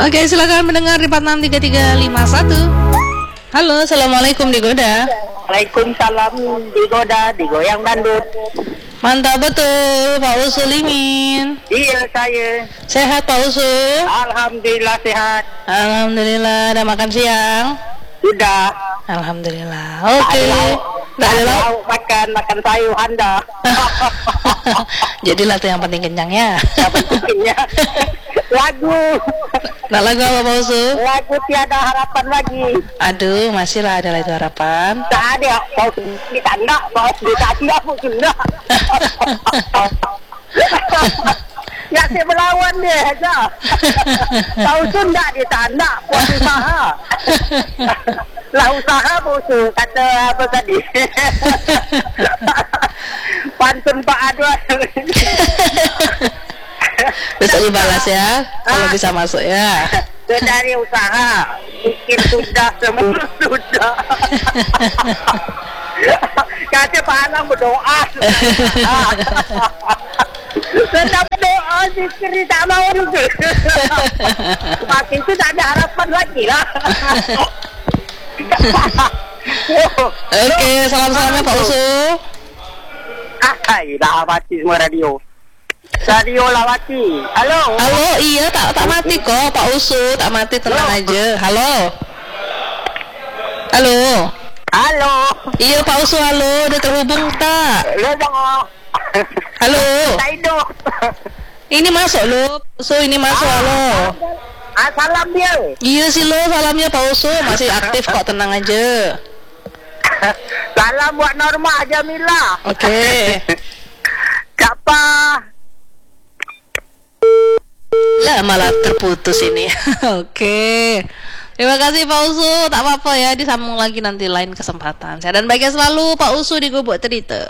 Oke, silakan mendengar di 463351. Halo, assalamualaikum Digoda. Waalaikumsalam Digoda, digoyang dandut. Mantap betul, Pak Usul Imin. Iya saya. Sehat Pak Usul? Alhamdulillah sehat. Alhamdulillah, ada makan siang? Sudah. Alhamdulillah. Oke. Nggak ada lauk makan sayur Anda. Jadilah tuh yang penting kenyangnya. Yang pentingnya lagu. Nah, lagu apa Pak Usul? Lagu Tiada Harapan Lagi. Aduh, masih lah ada itu harapan. Tak ada. Mau ditanda, pun sudah. Ya saya melawan dia aja. Tahu Sunda dia tanda buat usaha. Lah usaha bos kata apa tadi? Pantun Pak Adwan. Besok dibalas ya, kalau bisa masuk ya. Dari usaha, mungkin sudah semua sudah. Kata Pak Alang berdoa. Sedang berdoa zikir tak mau juga. Makin itu tak ada harapan lagi lah. Oke, salam-salamnya Pak Usul. Dah mati semua radio. Radio Lawati. Halo. Halo, iya tak mati kok Pak Usul, tak mati, tenang aja. Halo. Halo. Halo. Iya Pak Usul, halo, udah terhubung tak? Halo. Halo. Ini masuk lo, Pak Usul, ini masuk halo. Salam dia. Iya sih lo, salamnya Pak Usul masih aktif kok, tenang aja. Salam buat Norma Jamila. Oke. Siapa? Lah malah terputus ini. Oke. Terima kasih Pak Usu. Tak apa-apa ya, disambung lagi nanti lain kesempatan. Saya dan baiknya selalu Pak Usu di Gubuk Cerita.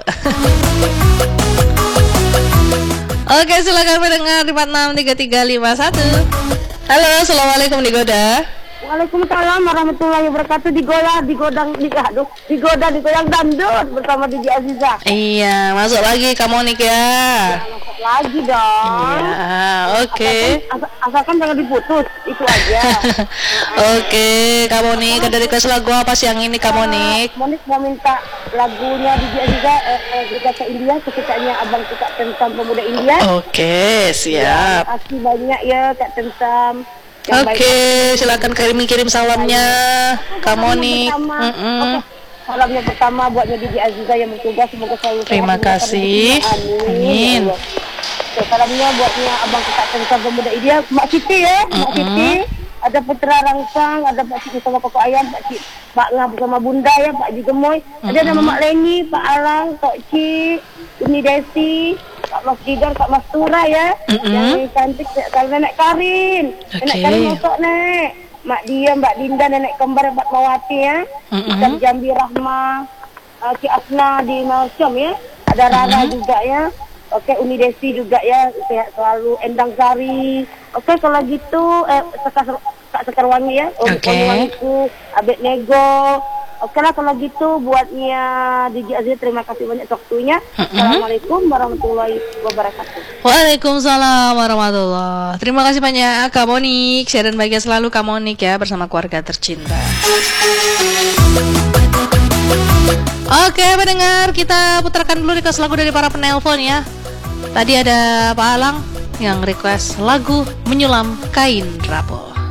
Oke, silakan mendengar di 463351. Halo, assalamualaikum Digoda. Waalaikumsalam warahmatullahi wabarakatuh. Digoda digoyang dandut bersama Didi Aziza. Iya, masuk lagi Kamonik ya. Masuk lagi dong. Iya, oke. Asalkan jangan diputus, itu aja. Oke, Kamonik, ada request lagu apa siang ini Kamonik? Monik mau minta lagunya Didi Aziza, Berkata India, kesukaannya Abang Suka Tentang Pemuda India. Oke, siap. Terima kasih banyak ya Kak Tentam. Oke, silakan kirim salamnya Kamonik. Salamnya pertama buatnya Didi Aziza yang bertugas, semoga selalu sehat. Terima kasih. Amin. Salamnya buatnya Abang Kakak Tentang Pemuda India, Mak Siti ya, Mak Siti. Ada Putra Rangsang, ada Pak Siti sama Koko Ayam, Pak Ngah bersama Bunda ya, Pak Ji Gemoy. Ada nama Mak Leni, Pak Alang, Tok Ci, Uni Desi, Pak Mas Didar, Pak Mas Tura ya. Yang cantik, kalau Nenek Karin. Nenek Karin masuk Nek. Mak Dia, Mbak Dinda, Nenek Kembar, Mbak Mawati ya. Dan Jambi Rahma, Ci Asna di Malsyom ya. Ada Rara juga ya. Oke, Uni Desi juga ya, sehat selalu. Endang Sari. Oke, kalau gitu Kak Sekarwangi ya. Wangiku, Abed Nego. Oke lah kalau gitu buatnya Didi Aziz, terima kasih banyak waktunya. Assalamualaikum warahmatullahi wabarakatuh. Waalaikumsalam warahmatullahi. Terima kasih banyak Kak Monik. Saya dan bahagia selalu Kak Monik ya bersama keluarga tercinta. Oke, pendengar, kita putarkan dulu request lagu dari para penelpon ya. Tadi ada Pak Alang yang request lagu Menyulam Kain Rapuh.